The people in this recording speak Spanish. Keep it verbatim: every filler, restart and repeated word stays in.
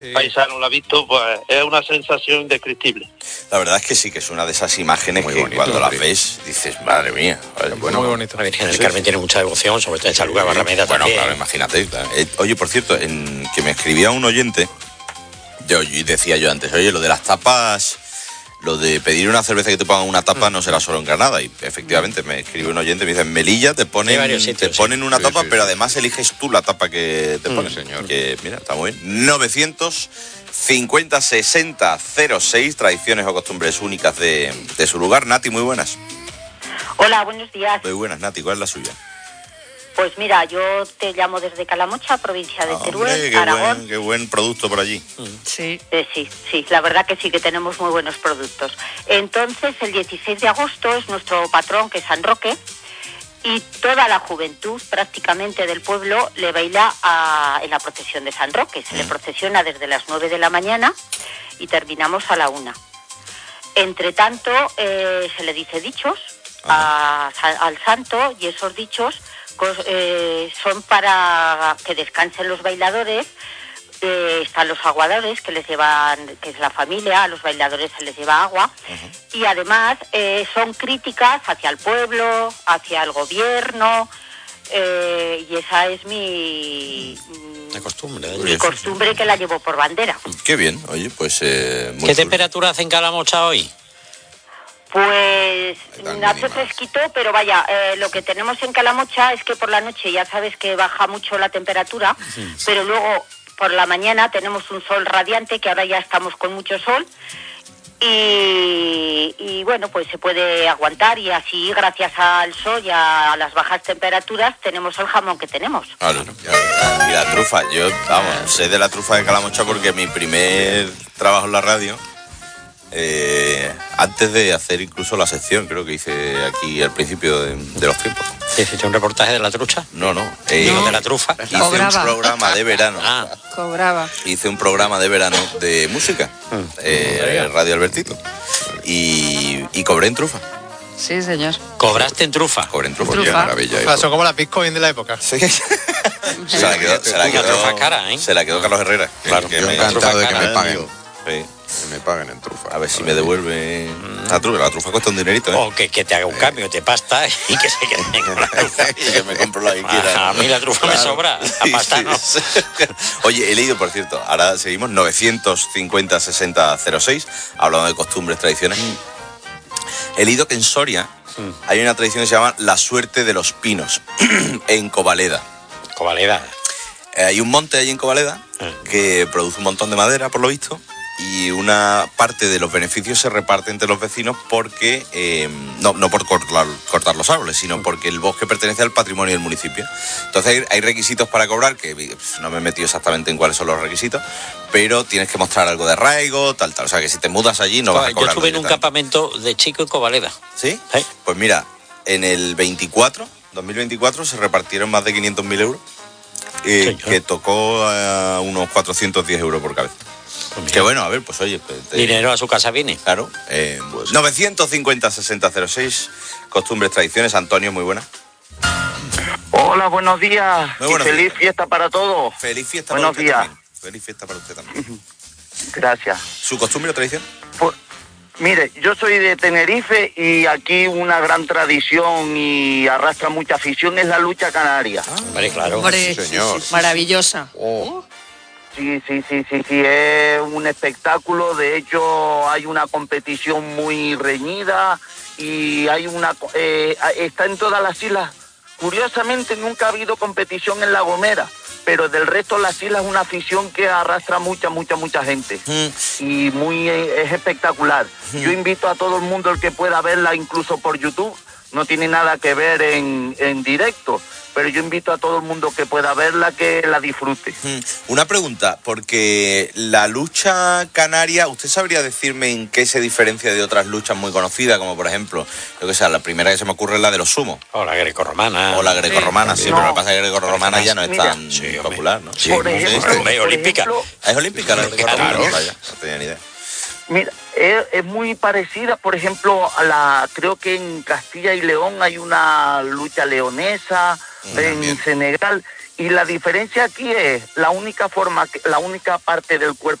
Sí. Paisano lo ha visto, pues es una sensación indescriptible. La verdad es que sí, que es una de esas imágenes muy que bonito, cuando las ves dices, madre mía. Vale, bueno, muy bonito. La Virgen del Carmen sí. tiene mucha devoción, sobre todo en San Lucas Barrameda bueno, también. Claro, imagínate. Claro. Eh, oye, por cierto, en, que me escribía un oyente, yo y decía yo antes, oye, lo de las tapas, lo de pedir una cerveza que te pongan una tapa mm. no será solo en Granada. Y efectivamente me escribe un oyente, me dice, en Melilla te ponen, sitios, te ponen sí. una sí, tapa, sí, pero sí. además eliges tú la tapa que te ponen. Mm, señor. Que mira, está muy bien. novecientos cincuenta sesenta cero seis, tradiciones o costumbres únicas de, de su lugar. Nati, muy buenas. Hola, buenos días. Muy buenas, Nati, ¿cuál es la suya? Pues mira, yo te llamo desde Calamocha, provincia de ah, Teruel, hombre, qué Aragón. Buen, qué buen producto por allí. Sí. Eh, sí, sí, la verdad que sí, que tenemos muy buenos productos. Entonces, el dieciséis de agosto es nuestro patrón, que es San Roque, y toda la juventud prácticamente del pueblo le baila a, en la procesión de San Roque. Se mm. le procesiona desde las nueve de la mañana y terminamos a la una. Entre tanto, eh, se le dice dichos a, al santo, y esos dichos eh, son para que descansen los bailadores. Eh, están los aguadores que les llevan, que es la familia, a los bailadores se les lleva agua, uh-huh. y además eh, son críticas hacia el pueblo, hacia el gobierno, eh, y esa es mi, la costumbre, ¿eh? mi costumbre, que la llevo por bandera. Qué bien, oye, pues eh, muy ¿Qué chulo. temperatura hace en Calamocha hoy? Pues hace fresquito, pero vaya, eh, lo que tenemos en Calamocha es que por la noche ya sabes que baja mucho la temperatura, sí, sí. pero luego por la mañana tenemos un sol radiante, que ahora ya estamos con mucho sol, y, y bueno, pues se puede aguantar, y así gracias al sol y a las bajas temperaturas tenemos el jamón que tenemos. Claro, y la trufa, yo vamos, sé de la trufa de Calamocha porque mi primer trabajo en la radio, eh, antes de hacer incluso la sección, creo que hice aquí al principio de, de los tiempos. ¿Hiciste un reportaje de la trucha? No, no. Eh, no. ¿De la trufa? Hice Cobraba. un programa de verano. Ah. Cobraba. Hice un programa de verano de música, mm. eh, Radio Albertito, y, y cobré en trufa. Sí, señor. ¿Cobraste en trufa? Cobré en trufa, trufa. Qué maravilla. O sea, son como la Bitcoin de la época. Sí. se la quedó, se la quedó, cara, ¿eh? Se la quedó Carlos Herrera. Claro, que yo me encantado de que me paguen. Sí. Que me paguen en trufa. A ver si me devuelve mm. la trufa. La trufa cuesta un dinerito, ¿eh? O que, que te haga un cambio, te pasta y que se quede con la trufa. Y que me compro la que quiera. A mí la trufa claro. me sobra, la pasta sí, no. Sí. Oye, he leído, por cierto, ahora seguimos, novecientos cincuenta sesenta cero seis, hablando de costumbres, tradiciones. Mm. He leído que en Soria mm. hay una tradición que se llama la suerte de los pinos, en Covaleda. Covaleda. Eh, hay un monte allí en Covaleda que produce un montón de madera, por lo visto, y una parte de los beneficios se reparte entre los vecinos porque, eh, no, no por cortar, cortar los árboles, sino porque el bosque pertenece al patrimonio del municipio. Entonces hay, hay requisitos para cobrar, que pues, no me he metido exactamente en cuáles son los requisitos, pero tienes que mostrar algo de arraigo, tal, tal. O sea, que si te mudas allí no vas a cobrar. Yo estuve en un campamento de chico en Covaleda. ¿Sí? ¿Sí? Pues mira, en el veinticuatro, dos mil veinticuatro, se repartieron más de quinientos mil euros. Eh, que tocó a uh, unos cuatrocientos diez euros por cabeza. Pues que bueno, a ver, pues oye... Te, dinero a su casa viene. Claro. Eh, pues, novecientos cincuenta sesenta cero seis, costumbres, tradiciones. Antonio, muy buena. Hola, buenos días. Muy buenos y feliz días. fiesta para todos. Feliz fiesta buenos para usted días. también. Feliz fiesta para usted también. Gracias. ¿Su costumbre o tradición? Pues, mire, yo soy de Tenerife y aquí una gran tradición y arrastra mucha afición es la lucha canaria. Ah, vale, claro. Hombre, sí, señor. Maravillosa. Oh. Sí, sí, sí, sí, sí, es un espectáculo. De hecho, hay una competición muy reñida y hay una eh, está en todas las islas. Curiosamente, nunca ha habido competición en La Gomera, pero del resto de las islas es una afición que arrastra mucha, mucha, mucha gente. Mm. Y muy es espectacular. Mm. Yo invito a todo el mundo el que pueda verla, incluso por YouTube. No tiene nada que ver en, en directo, pero yo invito a todo el mundo que pueda verla, que la disfrute. Mm. Una pregunta, porque la lucha canaria, ¿usted sabría decirme en qué se diferencia de otras luchas muy conocidas, como por ejemplo, yo que sé, la primera que se me ocurre es la de los sumos? O la grecorromana. O la grecorromana, sí, sí, no. pero lo que pasa es que la grecorromana ya no es Mira, tan sí, popular, ¿no? Sí, por ejemplo, hombre, por olímpica. ejemplo, ¿Es olímpica la grecorromana? Claro. Vaya, no tenía ni idea. Mira, es, es muy parecida, por ejemplo, a la, creo que en Castilla y León hay una lucha leonesa, en También. Senegal, Y la diferencia aquí es la única forma, que, la única parte del cuerpo